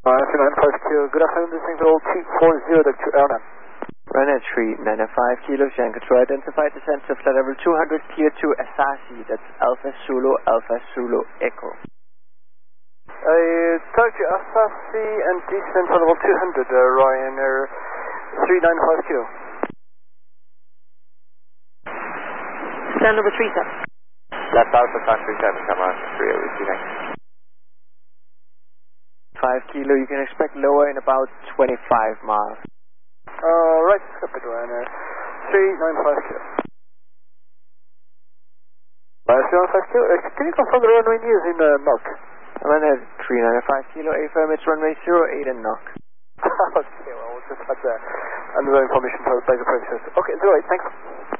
395 kilo, good afternoon, this is all 240 Dr. Erna. Runner 395 kilos, Jan Control identified descent to flight level 200, clear to Asasi, that's Alpha Zulu Echo. Turkey Asasi and descent for level 200, Ryanair 395 kilo. Stand number 3, sir. Left Alpha Country 7, come on, 3 over 2 next. 5 kilo, you can expect lower in about 25 miles. Right, accepted Ryanair 395 kilo. 395 kilo, can you confirm the runway news in knock? Runner 395 kilo, affirm it's runway 08 and knock. Okay, well, we'll just have the underwear information for the basic purposes. Okay, 08, thanks.